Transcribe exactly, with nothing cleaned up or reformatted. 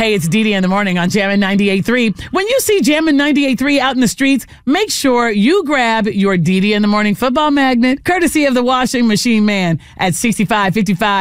Hey, it's Dee Dee in the morning on Jammin' ninety-eight point three. When you see Jammin' ninety-eight point three out in the streets, make sure you grab your Dee Dee in the morning football magnet, courtesy of the washing machine man at sixty-five fifty-five